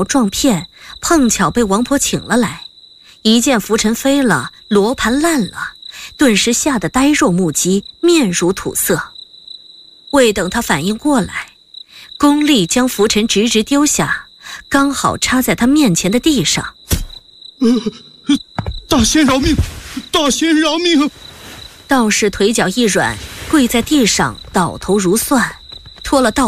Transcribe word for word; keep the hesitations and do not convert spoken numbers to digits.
撞骗，碰巧被王婆请了来，一见浮尘飞了，罗盘烂了，顿时吓得呆若木鸡，面如土色。未等他反应过来，功力将浮尘直直丢下，刚好插在他面前的地上。 呃，大仙饶命！大仙饶命！ 道士腿脚一软，跪在地上倒头如蒜，脱了道